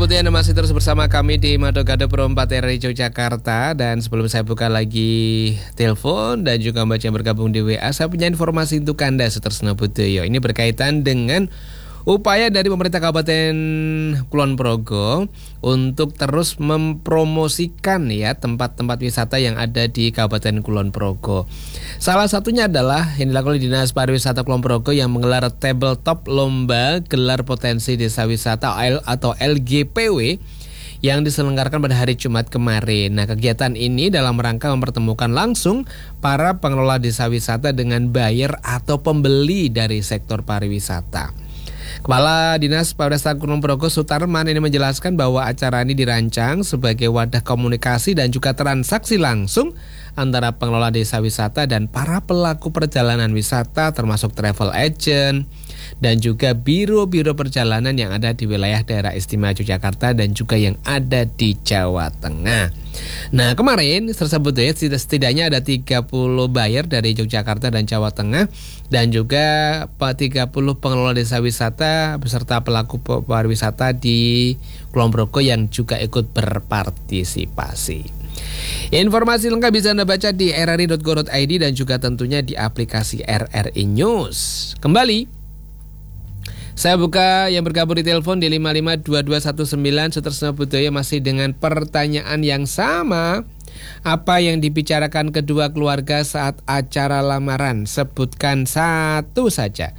Putih, Anda masih terus bersama kami di Mado-Gado Pro 4 RRI Yogyakarta. Dan sebelum saya buka lagi telepon dan juga Mbak yang bergabung di WA, saya punya informasi untuk Anda, Sutresno Budoyo. Ini berkaitan dengan upaya dari pemerintah Kabupaten Kulon Progo untuk terus mempromosikan ya tempat-tempat wisata yang ada di Kabupaten Kulon Progo. Salah satunya adalah yang dilakukan oleh Dinas Pariwisata Kulon Progo yang menggelar tabletop lomba gelar potensi desa wisata atau LGPW yang diselenggarakan pada hari Jumat kemarin. Nah, kegiatan ini dalam rangka mempertemukan langsung para pengelola desa wisata dengan buyer atau pembeli dari sektor pariwisata. Kepala Dinas Pariwisata Kulon Progo Sutarman ini menjelaskan bahwa acara ini dirancang sebagai wadah komunikasi dan juga transaksi langsung antara pengelola desa wisata dan para pelaku perjalanan wisata termasuk travel agent dan juga biro-biro perjalanan yang ada di wilayah daerah istimewa Yogyakarta dan juga yang ada di Jawa Tengah. Nah, kemarin tersebut ya setidaknya ada 30 buyer dari Yogyakarta dan Jawa Tengah dan juga 30 pengelola desa wisata beserta pelaku pariwisata di Kulon Progo yang juga ikut berpartisipasi. Informasi lengkap bisa Anda baca di rri.go.id dan juga tentunya di aplikasi RRI News. Kembali saya buka yang bergabung di telepon di 552219. Sutresno Budoyo masih dengan pertanyaan yang sama. Apa yang dibicarakan kedua keluarga saat acara lamaran? Sebutkan satu saja.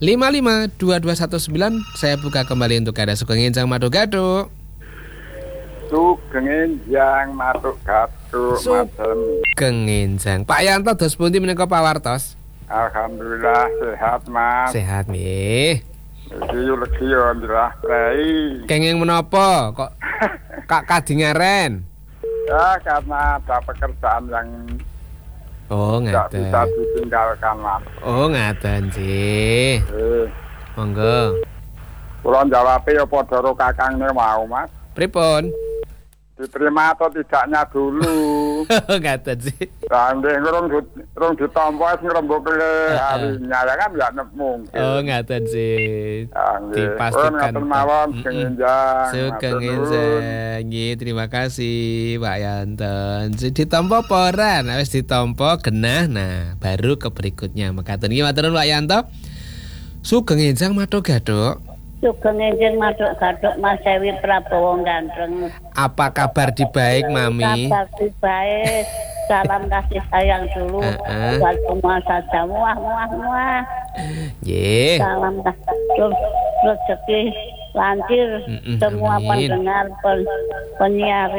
552219. Saya buka kembali untuk Anda. Sugeng Enjang Mado-Gado. Sugeng Enjang Mado-Gado. Sugeng Enjang. Pak Yanto dos pundi menika pawartos? Alhamdulillah sehat, Mas. Sehat nggih. Iki yo legi yo ndirahi. Kenging menapa kok Kak kadingaren? Ya karena ada pekerjaan yang tidak bisa ditinggalkan, Mas. Oh ngaten sih. Monggo. Kula jawabe yo padha karo kakangne mau, Mas. Pripun? Diterima atau tidaknya dulu. Ngaten sih. Lah nggih rong ditampa ngrembug harinya ya kan ya nemu. Oh ngaten sih. Ngaten Dipastikan. mawon Sugeng Enjang. Sugeng Enjang. Nggih, terima kasih Pak Yanten. Ditampa apa ora? Nah, wis ditampa genah. Nah, baru ke berikutnya. Mekaten nggih matur nuwun Pak Yanto. Sugeng Enjang Mado-Gado. Sugeng Enjang Mado-Gado, Mas Dewi Prabowo ganteng. Apa kabar di baik, Mami? Kabar di baik. Salam kasih sayang dulu. Buat semua saja. Muah. Nggih. Salam kasih rezeki lancar semua pendengar penyiar.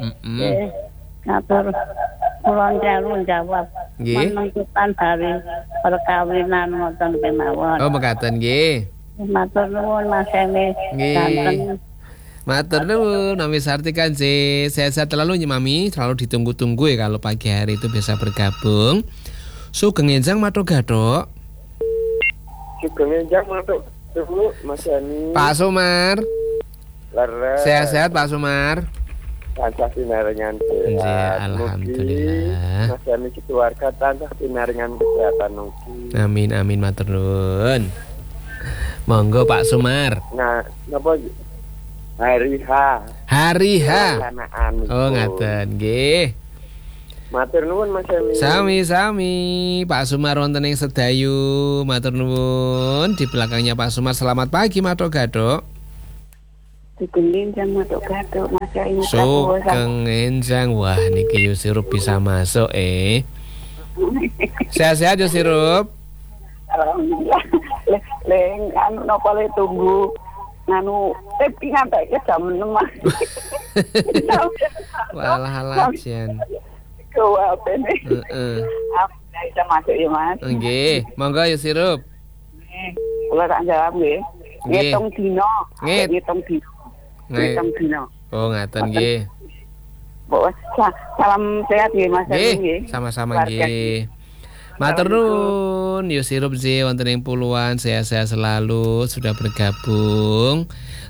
Ngatur kulon jawab. Menentukan hari perkawinan ngoten kemawon. Oh, mekaten nggih. Matur nuwun Mas Emi. Nggih. Matur nuwun, Mami Sartikan sih. Sehat-sehat terlalu ya Mami, selalu ditunggu-tunggu ya kalau pagi hari itu bisa bergabung. Sugeng Enjang Mado-Gado. Sugeng Enjang Mado-Gado, Mas Emi. Pak Sumar. Leres. Sehat-sehat Pak Sumar. Tansah pinaringan sehat. Alhamdulillah. Mas Emi keluarga tansah pinaringan kesehatan ugi. Amin matur nuwun. Monggo Pak Sumar. Nah, napa Hari H. Oh ngaten nggih. Matur nuwun Mas Emi. Sami-sami Pak Sumar wonten ing Sedayu. Matur nuwun. Di belakangnya Pak Sumar. Selamat pagi Mado-Gado. Sugeng Enjang Mado-Gado, Mas Emi. Sugeng Enjang. Wah niki yo sirup bisa masuk Sehat-sehat yo sirup. Alhamdulillah. Leng anu napa le tunggu nganu ngantek ke jam 6. Walah jan. Kuwapene. Bisa masuk ya Mas. Nggih, monggo ya sirup. Kula tak jawab nggih. Ngitung dino. Oh ngaten nggih. Salam sehat nggih Mas nggih. Sama-sama nggih. Matur nuwun, yo sirup sih wonten ing puluhan, sehat-sehat selalu sudah bergabung.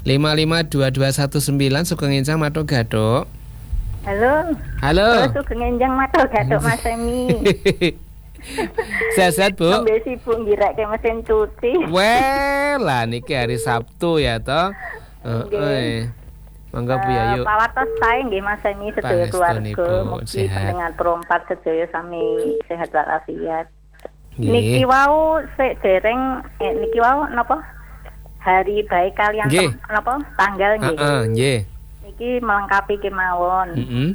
552219 Sugeng Enjang Mado-Gado. Halo. Sugeng Enjang Mado-Gado Mas Emi. Sehat-sehat Bu. Sampai sibuk ngirake mesin cuci. Weh, lah niki hari Sabtu ya toh. Monggo Bu Yayu. Pawartos sae nggih Mas Emi sedaya keluarga. Mugi dengan perompat sedaya sami sehat walafiat. Niki wau sik dereng niki wau napa? Hari baik kalian napa? Tanggal nggih. Heeh, nggih. Niki melengkapi kemawon.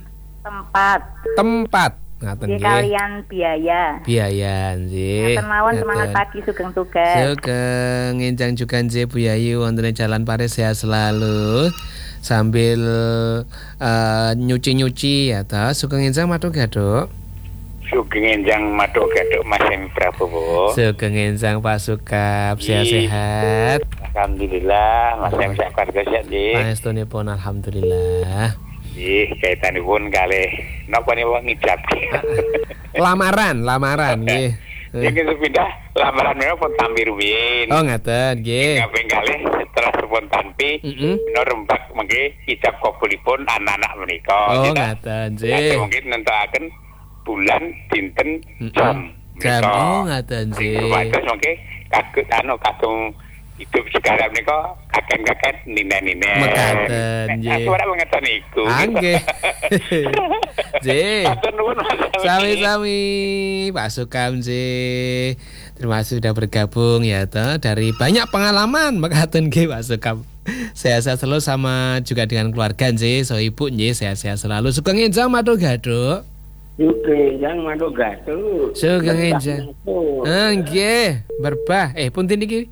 Tempat. Ngaten nggih. Kalian biaya nggih. Kemawon semangat pagi sugeng tugas. Sugeng enjang juga nggih Bu Yayu wonten Jalan Paris sehat selalu. Sambil nyuci-nyuci ya ta. Sugeng enjang matur gaduk. Sugeng enjang matur gaduk Mas Emi Prabowo. Sugeng enjang Pak Sukap sehat-sehat. Alhamdulillah Mas Emi sak keluarga sehat nggih. Pangestunipun alhamdulillah. Nggih, kaitanipun kalih napa niku ngidap. Lamaran nggih. Iki pindah lamaran menika pun tampi rumiyin. Oh ngaten nggih. Kaping kalih setelah pun tampi rembak mengke ijab kabulipun anak-anak menika. Oh ngaten nggih. Mungkin nentukaken bulan dinten jam. Oh ngaten nggih. Terus mengke kagem hidup sekarang menika kakek-kakek nina-nina. Mekaten nggih. Aku ora ngeten niku. Nggih. Nggih. Sami-sami Pak Sukam nggih. Terima kasih sudah bergabung ya toh dari banyak pengalaman mekaten nggih Pak Sukam. Sehat-sehat selalu sama juga dengan keluarga nggih, so ibu nggih sehat-sehat selalu. Sugeng enjang matur gaduk. Sugeng enjang matur gaduk. Sugeng enjang. Nggih, berbah. Punten iki.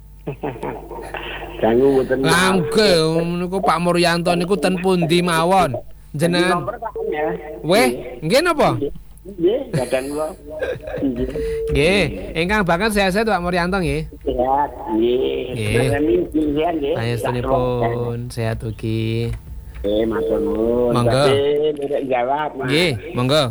Dangu mboten. Nggih, niku Pak Muryanto niku ten pundi mawon? Jenengan. Weh, nggih napa? Nggih, gadan kula. Nggih, ingkang banget sehat-sehat Pak Muryanto nggih. Sehat, nggih. Nggih. Pangestunipun sehat ugi. Matur nuwun. Monggo. Jawab, Mas. Nggih, monggo.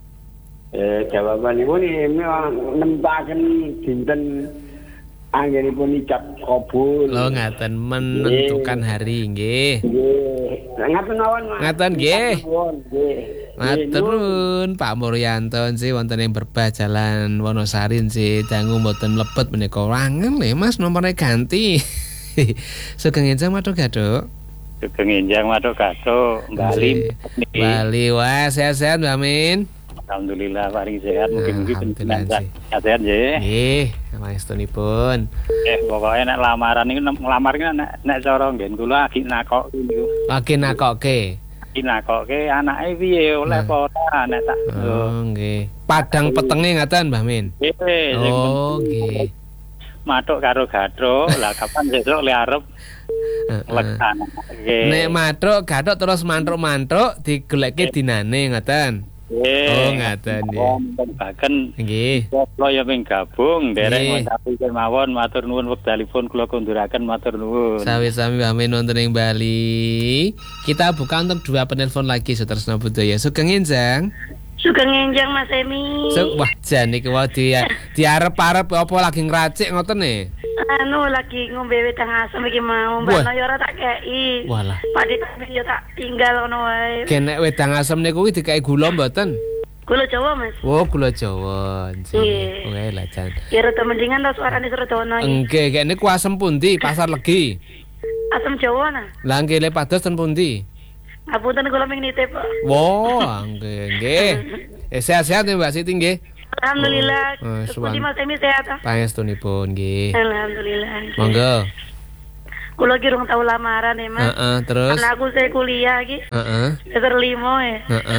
Jawabanipun nempaken dinten anggenipun ijab kabul. Lho ngaten menentukan hari nggih. Nggih. Ngaten mawon, Mas. Ngaten nggih. Nggih. Maturun Pak Muryanto sih wonten ing Berbah Jalan Wonosari sih dangu mboten mlebet menika wangen lho Mas nomornya ganti. Sugeng enjang matur gaduk. Sugeng enjang matur gaduk. Bali wah sehat-sehat Mbak Min. Alhamdulillah paling sehat mungkin-mungkin sehat nggih. Nggih, pangestunipun. Pokoke nek lamaran niku nglamar ki nek cara nggen kula lagi nakok niku. Lagi nakokke. Nakokke anake piye oleh apa ora nek tak. Oh, nggih. Padang petenge ngaten Mbah Min. Nggih. Oh, nggih. Matuk karo gadro, lah kapan sesuk le arep lekan. Nek matuk gadok terus mantruk-mantruk digoleki dinane ngoten. Oh ngaten nggih. Bahkan nggih. Kula ya ping gabung dereng mencapai kemawon matur nuwun wekdalipun kula kunduraken matur nuwun. Sami-sami Mbah Min wonten ing Bali. Kita buka untuk 2 penelpon lagi Sutresna Budaya. Sugeng enjang. Sugeng enjang Mas Emi. Wah jan iki wae diarep-arep apa lagi ngracik ngoten e? Lagi ngombe wedang asem iki mau mbak yo ora tak kei. Walah. Padhe tak yo tak tinggal ngono wae. Nek wedang asem niku dikai gula mboten? Gula Jawa Mas. Oh, gula Jawa. Nggih. Wae lah jan. Ya rada mendingan to suarane Suradono iki. Nggih, niku asem pundi Pasar Legi? Asem Jawa nah. Lah nggih le pados ten pundi? Ngapunten kula ming nitip. Wah, nggih. Sehat-sehat ya Mbak Siti nggih. Alhamdulillah. Pundi Mas Emi sehat ta? Pangestunipun nggih. Alhamdulillah. Monggo. Kula ki rung tau lamaran ya Mas. Terus. Anakku saya kuliah iki. Semester 5 ya.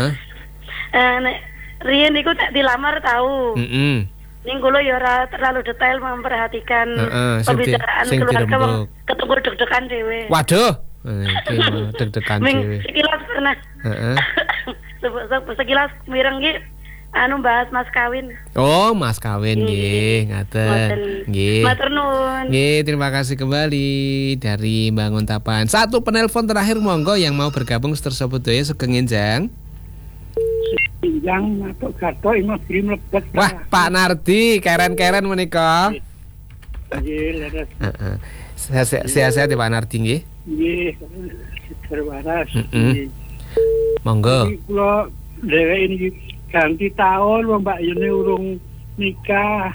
Nek riyen niku tak dilamar tahu. Ning kula ya ora terlalu detail memperhatikan pembicaraan keluarga ketemu deg-degan dhewe. Waduh. Iki deg-degan dhewe. Sekilas pernah. Sekilas mireng ki bahas mas kawin. Oh, mas kawin nggih, ngaten. Nggih. Matur nuwun. Nggih, terima kasih kembali dari Bangun Tapan. 1 penelpon terakhir monggo yang mau bergabung tersebut ya Sugeng enjang. Enjang matuk gadok Mas Bri mlebet. Wah, Pak Nardi, keren-keren menika. Nggih, leres. Sehat-sehat ya Pak Nardi nggih. Nggih, terwaras. Monggo. Kula dhewe ini ganti tahun Mbak Yuni urung nikah.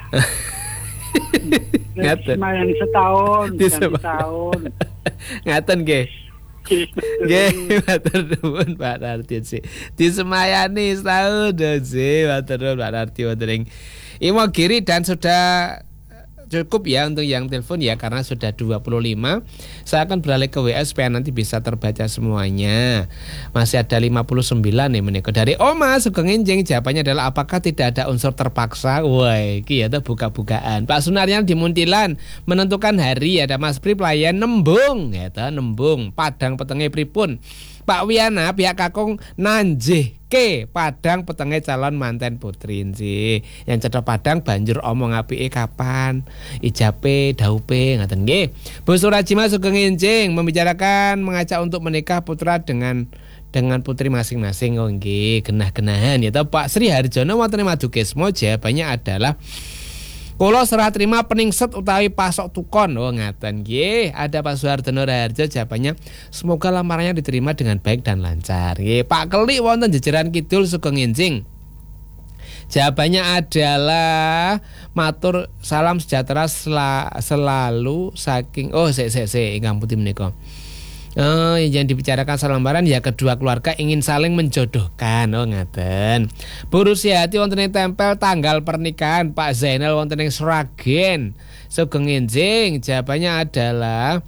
Ngaten. Lumayan setahun, ganti tahun. Ngaten nggih. Nggih, matur nuwun Pak Narti sih. Disemayani setahun sih, matur nuwun Pak Narti wonten ing Imogiri dan sudah cukup ya untuk yang telepon ya karena sudah 25. Saya akan beralih ke WA supaya nanti bisa terbaca semuanya. Masih ada 59 nih menika dari Oma Sugeng Enjing. Jawabannya adalah apakah tidak ada unsur terpaksa? Wah, iki ya buka-bukaan. Pak Sunaryan di Muntilan menentukan hari ada Mas Pri pelayan nembung ya nembung padang petenge pripun. Pak Wiana pihak kakung nanjih ke padang petenge calon manten putri sih. Yang cedok padang banjur omong apike kapan ijape daupe ngaten nggih. Bu Surajima Sugeng Enjing membicarakan mengajak untuk menikah putra dengan putri masing-masing. Oh nggih, genah-genahan ya toh Pak Sri Harjono wonten Madukismo. Jawabannya adalah kula serah terima peningset utawi pasok tukon. Oh ngaten nggih. Ada Pak Suhardono Raharjo jawabannya semoga lamarannya diterima dengan baik dan lancar. Nggih. Pak Keli wonten Jejeran Kidul Sugeng Enjing. Jawabannya adalah matur salam sejahtera selalu saking ingkang putih menika. Yang dibicarakan salam lamaran ya kedua keluarga ingin saling menjodohkan. Oh ngaten. Bu Rusiati wonten ing tempel tanggal pernikahan Pak Zainal wonten ing Sragen Sugeng Enjing. Jawabannya adalah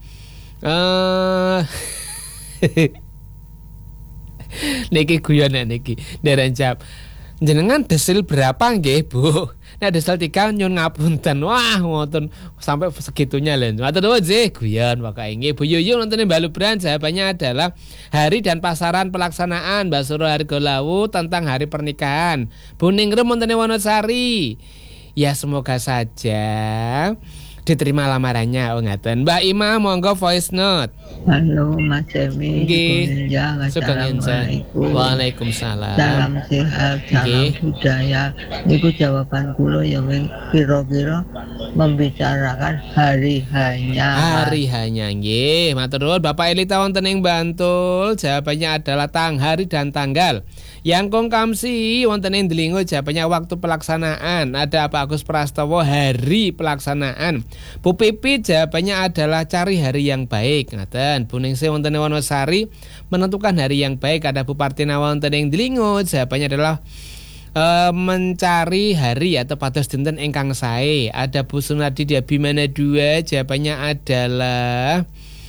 niki guyon niki dereng jawab. Jenengan desil berapa nggih Bu? Nek desil 3 nyun ngapunten. Wah ngoten sampai segitunya lho. Matur nuwun nggih guyon pokoke nggih. Bu Yuyu nonton Balubran. Jawabannya adalah hari dan pasaran pelaksanaan Mbak Suro Hargolawu tentang hari pernikahan. Bu Ningrum nonton Wonosari. Ya semoga saja diterima lamarannya. Oh ngaten. Mbak Ima monggo voice note. Halo Mas Emi. Nggih. Assalamualaikum. Waalaikumsalam. Salam sehat, salam budaya. Niku jawaban kula ya kira-kira membicarakan hari hanya. Hari hanya nggih. Matur nuwun Bapak Elita wonten ing Bantul. Jawabannya adalah hari dan tanggal. Yang Kong Kamsi wonten ing Delingo jawabannya waktu pelaksanaan. Ada Pak Agus Prastowo hari pelaksanaan. Bu Pipi jawabannya adalah cari hari yang baik. Ngaten. Bu Ningsih wonten ing Wonosari menentukan hari yang baik. Ada Bu Partina wonten ing Delingo jawabannya adalah mencari hari atau pados dinten ingkang sae. Ada Bu Sunardi di Abimana 2 jawabannya adalah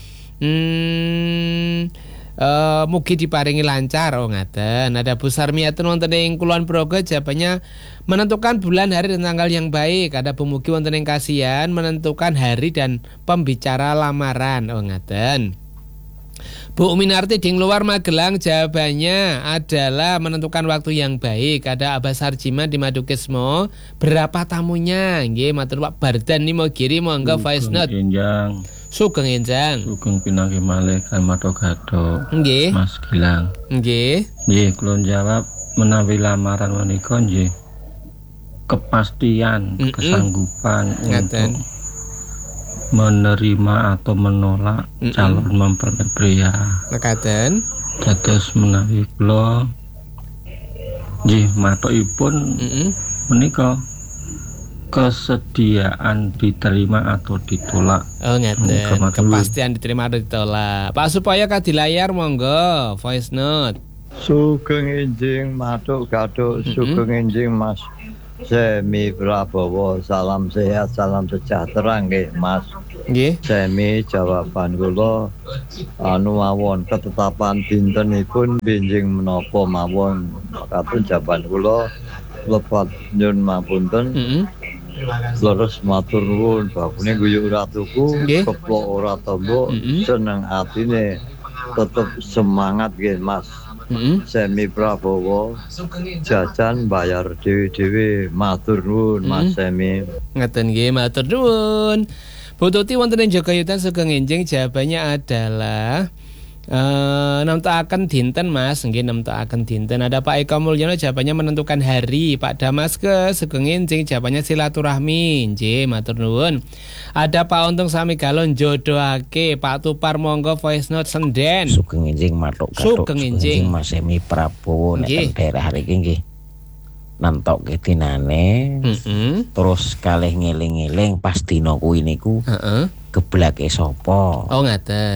mugi diparingi lancar. Oh ngaten. Ada Bu Sarmiatun wonten ing Kulon Progo jawabannya menentukan bulan, hari dan tanggal yang baik. Ada Bu Mugi wonten ing Kasihan menentukan hari dan pembicara lamaran. Oh ngaten. Bu Minarti di luar Magelang jawabannya adalah menentukan waktu yang baik. Ada Abah Sarjima di Madukismo. Berapa tamunya? Nggih matur Pak Bardan nih mau kirim monggo voice note. Sugeng Enjang. Sugeng pinanggih malih Kalmato Gado. Nggih. Mas Gilang. Nggih. Nggih, kula jawab menawi lamaran menika nggih kepastian, kesanggupan untuk menerima atau menolak calon mempelai pria. Mekaten. Dados menawi kula nggih matokipun menika kesediaan diterima atau ditolak. Oh ngeten. Kepastian diterima atau ditolak. Pak Supaya di layar monggo voice note. Sugeng Enjing matuk gaduh Sugeng Enjing Mas Semi Prabowo. Salam sehat, salam sejahtera nggih Mas. Nggih. Semi jawaban kula mawon ketetapan dintenipun benjing menapa mawon. Makatun jawaban kula lepat nyun mapunten. Leres matur nuwun babune guyu ora tuku keplok ora tombo seneng atine tetep semangat nggih Mas. Semi Prabowo jajan bayar dhewe-dhewe matur nuwun Mas Semi. Ngeten nggih matur nuwun. Bu Tuti wonten ing Jogayutan Sugeng Enjing jawabannya adalah nemtokaken dinten Mas, nggih nemtokaken dinten. Ada Pak Eko Mulyono jawabannya menentukan hari. Pak Damaske Sugeng Enjing jawabannya silaturahmi. Nggih, matur nuwun. Ada Pak Untung Sami Galon jodohake. Pak Tupar monggo voice note senden. Sugeng Enjing matuk katuk. Sugeng Enjing Mas Semi Prabowo nek daerah hari iki nggih. Nentokke dinane. Terus kalih ngeling-eling pas dina kuwi niku. Geblake sapa? Oh ngaten.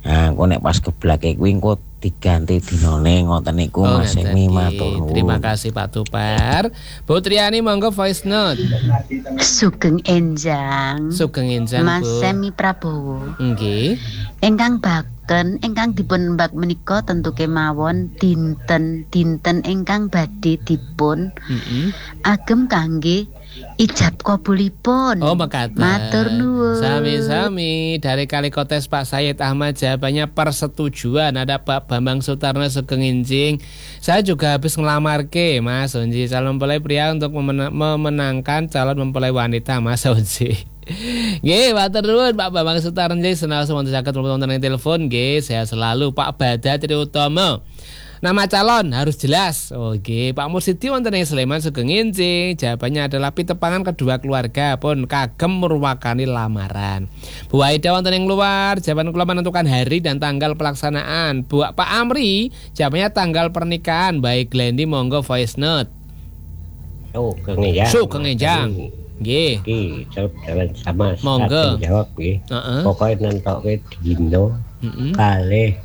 Nah, kok nek pas keblake kuwi engko diganti dinane ngoten niku Mas Semi matur nuwun. Terima kasih Pak Tupar. Bu Triani monggo voice note. Sugeng Enjang. Sugeng Enjang Bu. Mas Semi Prabowo. Nggih. Ingkang baken ingkang dipun mbak menika tentu kemawon dinten ingkang badhe dipun agem kangge ijab kabulipun. Oh, mekaten. Matur nuwun. Sami-sami dari Kalikotes Pak Said Ahmad jawabannya persetujuan. Ada Pak Bambang Sutarno Sugeng Enjing. Saya juga habis ngelamarke Mas Onji calon mempelai pria untuk memenangkan calon mempelai wanita Mas Onji. Nggih, matur nuwun Pak Bambang Sutarno senaos wonten saged wonten ing telepon nggih, saya selalu Pak Badat Triutomo. Nama calon harus jelas. Oke, Pak Mursidi wonten ing Sleman Sugeng Enjing. Jawabannya adalah pitepangan kedua keluarga pun kagem merwakani lamaran. Bu Aida wonten ing luar, jawaban kula menentukan hari dan tanggal pelaksanaan. Pak Amri, jawabannya tanggal pernikahan. Baik Glendi monggo voice note. Sugeng Enjang. Sugeng Enjang. Nggih. Iki jawaban sama. Monggo. Jawab nggih. Pokoke nentoke dino kalih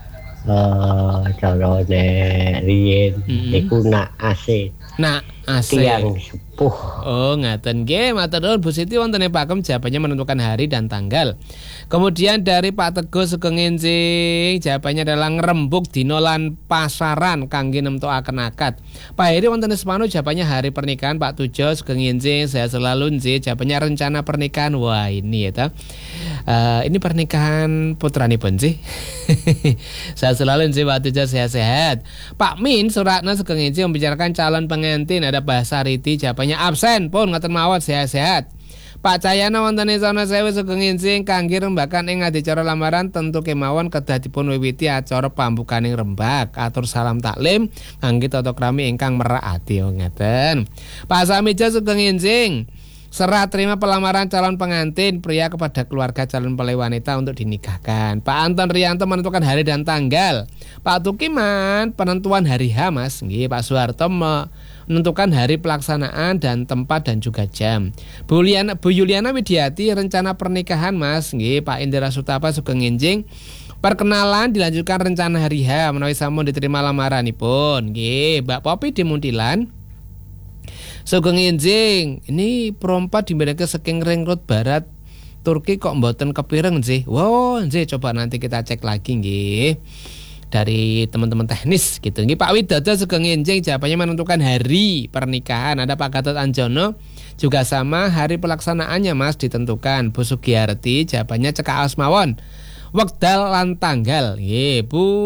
carane riyen iku nak AC. Nak AC. Tiang sepuh. Oh, ngaten nggih, matur nuwun Bu Siti wonten ing Pakem jawabannya menentukan hari dan tanggal. Kemudian dari Pak Teguh Sugeng Enjing, jawabannya adalah ngrembug dina lan pasaran kangge nemtokaken akad. Pak Heri wonten ing Sepano jawabannya hari pernikahan. Pak Tujo Sugeng Enjing, saya selalu nggih jawabannya rencana pernikahan. Wah, ini ya ta. Ini pernikahan putranipun sih. Saya selalu nggih Pak Tujo sehat-sehat. Pak Min Suratna Sugeng Enjing membicarakan calon pengantin. Ada Bahasa Riti jawabannya absen pun ngoten mawon sehat-sehat. Pak Cahyana wonten ing Sono Sewu Sugeng Enjing kangge rembakan ing adicara lamaran tentu kemawon kedah dipun wiwiti acara pambukaning rembak. Atur salam taklim kangge tata krami ingkang merak ati ngeten. Pak Samija Sugeng Enjing serah terima pelamaran calon pengantin pria kepada keluarga calon mempelai wanita untuk dinikahkan. Pak Anton Rianto menentukan hari dan tanggal. Pak Tukiman penentuan hari H Mas. Nggih, Pak Soeharto menentukan hari pelaksanaan dan tempat dan juga jam. Bu Yuliana Widiati rencana pernikahan Mas. Nggih, Pak Indra Sutapa Sugeng Enjing perkenalan dilanjutkan rencana hari H menawi sampun diterima lamaranipun. Nggih, Mbak Popi di Muntilan Sugeng Enjing, ini perompat dimiliki saking Ring Road Barat Turki kok mboten kepireng sih. Wow, nggih coba nanti kita cek lagi nggih. Dari teman-teman teknis gitu. Nggih Pak Widodo Sugeng Enjing jawabannya menentukan hari pernikahan. Ada Pak Gatot Anjono juga sama hari pelaksanaannya Mas ditentukan. Bu Sugiyarti jawabannya cekak asmawon. Wekdal lan tanggal. Nggih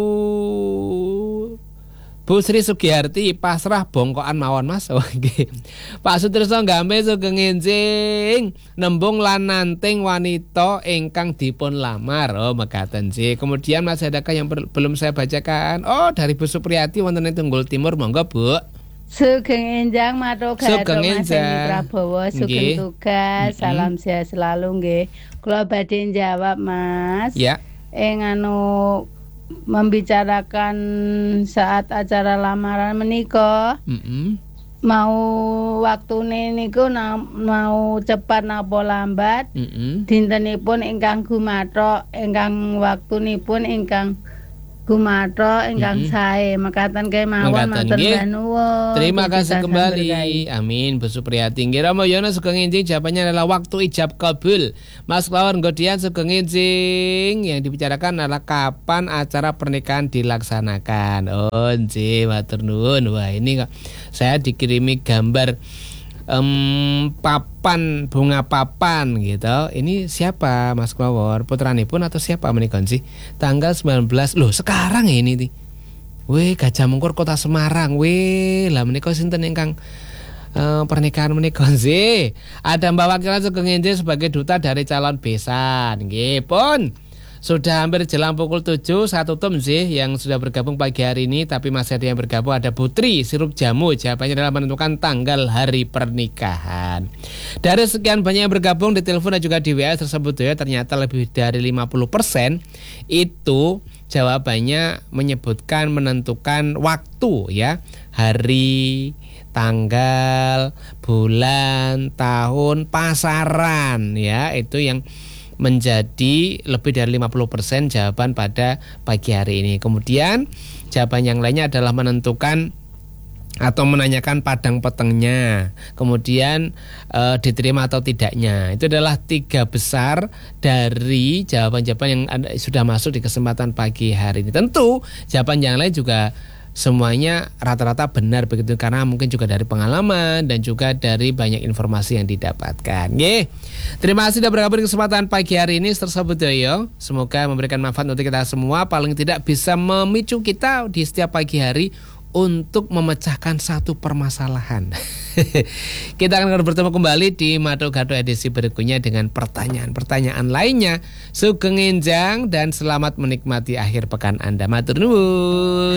Bu Sri Sugiyarti pasrah bongkokan mawon Mas. Oke. Pak Sutrisno Gambe Sugeng Enjing nembung lan nanting wanita ingkang dipun lamar. Oh, mekaten sih. Kemudian masih adakah yang belum saya bacakan? Oh, dari Bu Supriyati wonten ing Tunggul Timur, monggo Bu. Sugeng Enjang matur Sugeng Enjang Prabowo sugeng tugas. Salam sehat selalu nggih. Kula badhe jawab Mas. Ya. Membicarakan saat acara lamaran menika mau waktune niku mau cepat napa lambat dintenipun ingkang gumathok ingkang waktunipun ingkang gumathok ingkang sae mekaten kemawon matur nuwun. Terima kasih kembali. Amin. Bu Supriyati nggih Rama Yono Sugeng Enjing jawabannya adalah waktu ijab kabul. Mas Lawan Godian Sugeng Enjing yang dibicarakan adalah kapan acara pernikahan dilaksanakan. Oh nggih matur nuwun. Wah ini kok saya dikirimi gambar papan bunga papan gitu. Ini siapa Mas Klawor? Putranipun atau siapa menika sih? Tanggal 19. Loh, sekarang ini nih. Weh, Gajah Mungkur Kota Semarang. Weh, lah menika sinten ingkang pernikahan menika sih? Ada Mbak Wakilan Sugeng Enjing sebagai duta dari calon besan. Nggih, pun. Sudah hampir jelang pukul 7, satu tim sih yang sudah bergabung pagi hari ini. Tapi masih ada yang bergabung, ada Putri Sirup Jamu. Jawabannya adalah menentukan tanggal hari pernikahan. Dari sekian banyak yang bergabung di telepon dan juga di WA tersebut ya, ternyata lebih dari 50% itu jawabannya menyebutkan menentukan waktu ya. Hari, tanggal, bulan, tahun, pasaran ya. Itu yang menjadi lebih dari 50% jawaban pada pagi hari ini. Kemudian jawaban yang lainnya adalah menentukan atau menanyakan padang petengnya, kemudian diterima atau tidaknya. Itu adalah 3 besar dari jawaban-jawaban yang sudah masuk di kesempatan pagi hari ini. Tentu jawaban yang lain juga semuanya rata-rata benar begitu, karena mungkin juga dari pengalaman dan juga dari banyak informasi yang didapatkan. Terima kasih sudah bergabung di kesempatan pagi hari ini Mr. Budoyo. Semoga memberikan manfaat untuk kita semua, paling tidak bisa memicu kita di setiap pagi hari untuk memecahkan satu permasalahan. Kita akan bertemu kembali di Mado Gado edisi berikutnya dengan pertanyaan-pertanyaan lainnya. Sugeng enjang dan selamat menikmati akhir pekan Anda. Matur nuwun.